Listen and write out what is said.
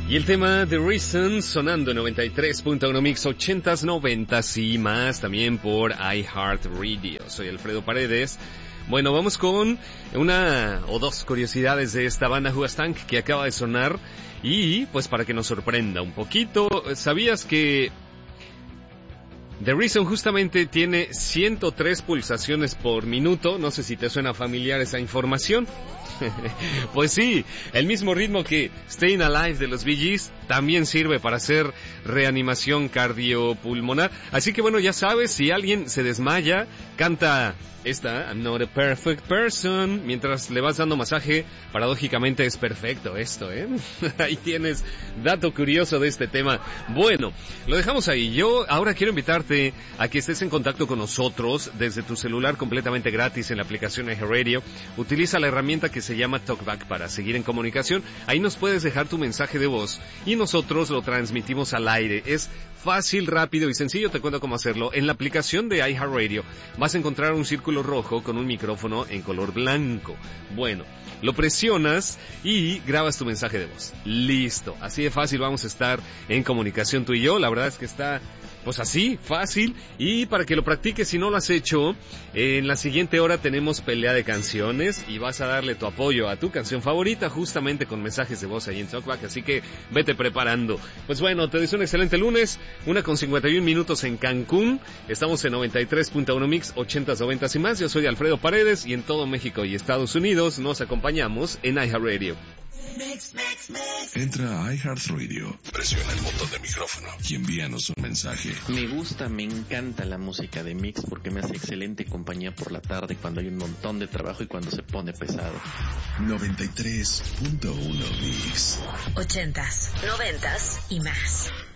Y el tema The Reason sonando en 93.1 Mix 80s, 90s y más también por iHeartRadio. Soy Alfredo Paredes. Bueno, vamos con una o dos curiosidades de esta banda Hoobastank que acaba de sonar y pues para que nos sorprenda un poquito, ¿sabías que The Reason justamente tiene 103 pulsaciones por minuto? No sé si te suena familiar esa información. Pues sí, el mismo ritmo que Staying Alive de los Bee Gees también sirve para hacer reanimación cardiopulmonar. Así que bueno, ya sabes, si alguien se desmaya, canta esta I'm Not a Perfect Person mientras le vas dando masaje. Paradójicamente es perfecto esto, ¿eh? Ahí tienes dato curioso de este tema. Bueno, lo dejamos ahí. Yo ahora quiero invitarte a que estés en contacto con nosotros desde tu celular completamente gratis en la aplicación iHeartRadio. Utiliza la herramienta que se llama TalkBack para seguir en comunicación. Ahí nos puedes dejar tu mensaje de voz y nosotros lo transmitimos al aire. Es fácil, rápido y sencillo. Te cuento cómo hacerlo. En la aplicación de iHeartRadio vas a encontrar un círculo rojo con un micrófono en color blanco. Bueno, lo presionas y grabas tu mensaje de voz. Listo. Así de fácil vamos a estar en comunicación tú y yo. La verdad es que está pues así, fácil. Y para que lo practiques, si no lo has hecho, en la siguiente hora tenemos pelea de canciones y vas a darle tu apoyo a tu canción favorita justamente con mensajes de voz ahí en TalkBack. Así que vete preparando. Pues bueno, te deseo un excelente lunes. 1:51 en Cancún. Estamos en 93.1 Mix, 80s, 90s y más. Yo soy Alfredo Paredes y en todo México y Estados Unidos nos acompañamos en iHeartRadio. Entra a iHeartRadio, presiona el botón de micrófono y envíanos un mensaje. Me encanta la música de Mix porque me hace excelente compañía por la tarde cuando hay un montón de trabajo y cuando se pone pesado. 93.1 Mix. 80s, 90s y más.